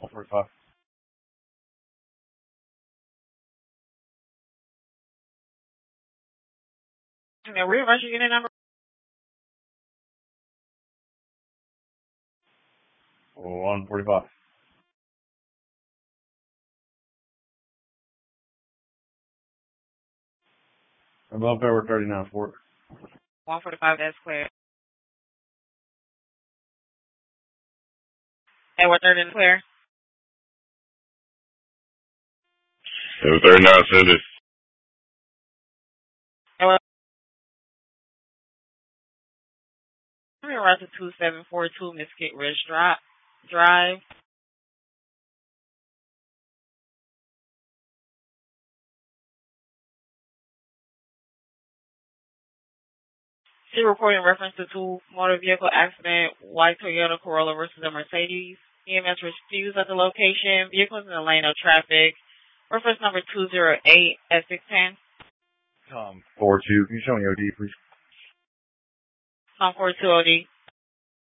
145. Now, reverse your unit number. 145. Above February 39 Fort. 145, that's clear. Edward 30 is clear. Edward 39, send it. Edward. Reverse to 2742 Mesquite Ridge Drive. She reported in reference to two motor vehicle accident, white Toyota Corolla versus a Mercedes. EMS refused at the location. Vehicles in the lane of traffic. Reference number 208 at 610. Tom 42. Can you show me OD, please? Tom 42 OD.